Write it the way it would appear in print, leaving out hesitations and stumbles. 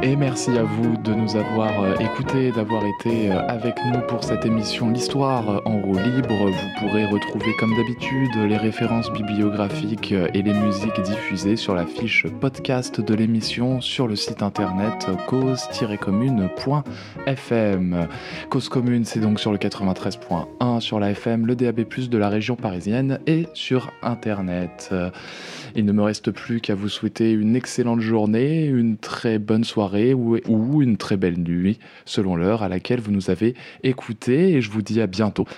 Et merci à vous de nous avoir écoutés, d'avoir été avec nous pour cette émission L'Histoire en roue libre. Vous pourrez retrouver comme d'habitude les références bibliographiques et les musiques diffusées sur la fiche podcast de l'émission sur le site internet cause-commune.fm. Cause Commune, c'est donc sur le 93.1 sur la FM, le DAB+, de la région parisienne et sur internet. Il ne me reste plus qu'à vous souhaiter une excellente journée, une très bonne soirée ou une très belle nuit, selon l'heure à laquelle vous nous avez écoutés. Et je vous dis à bientôt